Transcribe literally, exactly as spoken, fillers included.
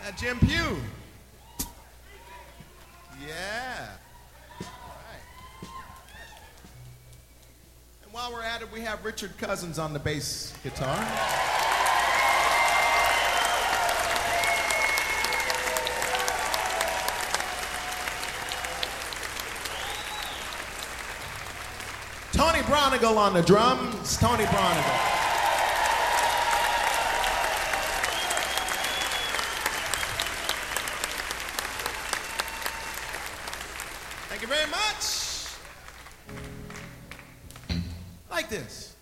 Uh, Jim Pugh. Yeah. All right. And while we're at it, we have Richard Cousins on the bass guitar. Tony Bronigal on the drums. Tony Bronigal. Thank you very much. Like this.